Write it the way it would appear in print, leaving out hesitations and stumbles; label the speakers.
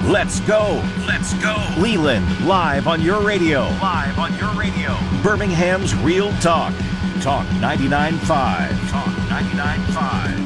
Speaker 1: Let's go. Let's go. Leland, live on your radio. Live on your radio. Birmingham's Real Talk. Talk 99.5. Talk 99.5.